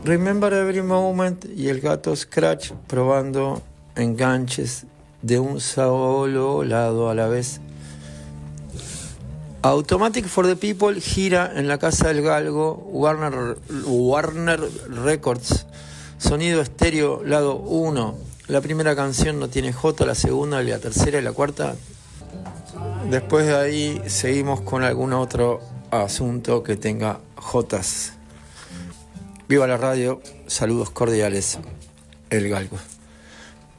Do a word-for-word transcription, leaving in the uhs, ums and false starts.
Remember Every Moment y el gato Scratch probando enganches de un solo lado a la vez. Automatic for the People gira en la casa del galgo. Warner, Warner Records, sonido estéreo, lado uno. La primera canción no tiene J, la segunda, la tercera y la cuarta. Después de ahí seguimos con algún otro asunto que tenga Jotas. Viva la radio, saludos cordiales, el galgo.